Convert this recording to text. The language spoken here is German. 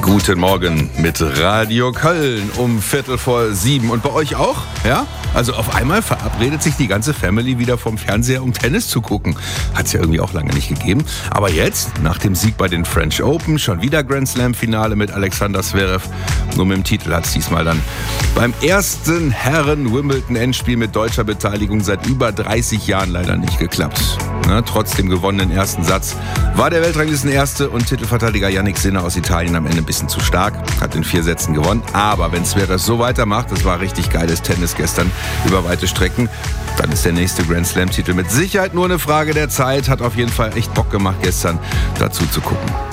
Guten Morgen mit Radio Köln um 6:45. Und bei euch auch? Ja? Also auf einmal verabredet sich die ganze Family wieder vom Fernseher, um Tennis zu gucken. Hat es ja irgendwie auch lange nicht gegeben. Aber jetzt, nach dem Sieg bei den French Open, schon wieder Grand Slam-Finale mit Alexander Zverev. Nur mit dem Titel hat es diesmal dann beim ersten Herren-Wimbledon-Endspiel mit deutscher Beteiligung seit über 30 Jahren leider nicht geklappt. Trotz dem gewonnenen ersten Satz war der Weltranglistenerste und Titelverteidiger Jannik Sinner aus Italien am Ende ein bisschen zu stark, hat in 4 Sätzen gewonnen. Aber wenn Zverev so weitermacht, das war richtig geiles Tennis gestern über weite Strecken, dann ist der nächste Grand Slam-Titel mit Sicherheit nur eine Frage der Zeit. Hat auf jeden Fall echt Bock gemacht gestern, dazu zu gucken.